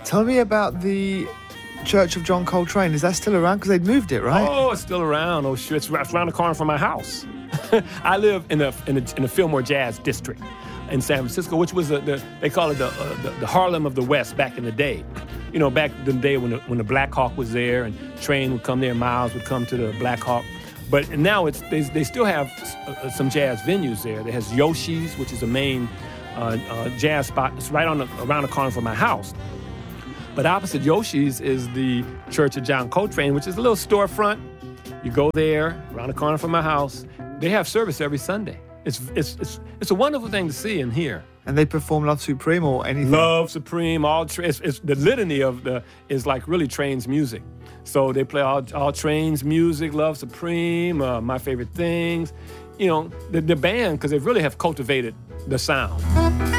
Tell me about the Church of John Coltrane. Is that still around? Because they'd moved it, right? Oh, it's still around. Oh, sure. It's around the corner from my house. I live in the Fillmore Jazz District in San Francisco, which was they call it the Harlem of the West back in the day. You know, back in the day when the Black Hawk was there and Train would come there, Miles would come to the Black Hawk. But now they still have some jazz venues there. There's Yoshi's, which is a main jazz spot. It's right around the corner from my house. But opposite Yoshi's is the Church of John Coltrane, which is a little storefront. You go there, around the corner from my house. They have service every Sunday. It's a wonderful thing to see and hear. And they perform Love Supreme or anything? Love Supreme, it's the litany is like really Train's music. So they play all Train's music, Love Supreme, My Favorite Things. You know, the band, because they really have cultivated the sound.